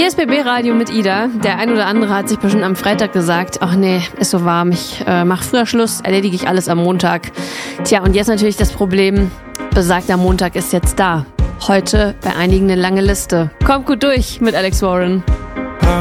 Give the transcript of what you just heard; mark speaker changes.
Speaker 1: Hier ist BB Radio mit Ida. Der ein oder andere hat sich bestimmt am Freitag gesagt, ach nee, ist so warm, ich mach früher Schluss, erledige ich alles am Montag. Tja, und jetzt natürlich das Problem, besagter Montag ist jetzt da. Heute bei einigen eine lange Liste. Kommt gut durch mit Alex Warren.